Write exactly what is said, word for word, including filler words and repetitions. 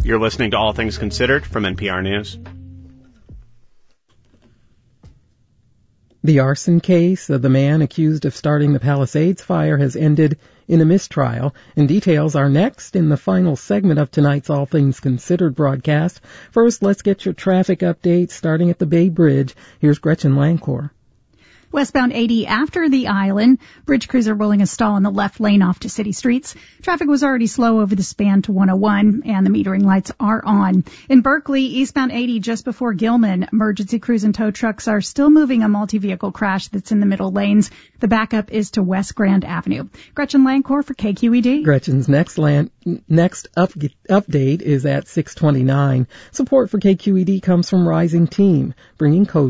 You're listening to All Things Considered from N P R News. The arson case of the man accused of starting the Palisades fire has ended in a mistrial, and details are next in the final segment of tonight's All Things Considered broadcast. First, let's get your traffic updates starting at the Bay Bridge. Here's Gretchen Lancor. Westbound eighty after the island, bridge crews are rolling a stall in the left lane off to city streets. Traffic was already slow over the span to one oh one, and the metering lights are on. In Berkeley, eastbound eighty just before Gilman, emergency crews and tow trucks are still moving a multi-vehicle crash that's in the middle lanes. The backup is to West Grand Avenue. Gretchen Lancor for K Q E D. Gretchen's next land, next up, update is at six twenty-nine. Support for K Q E D comes from Rising Team, bringing code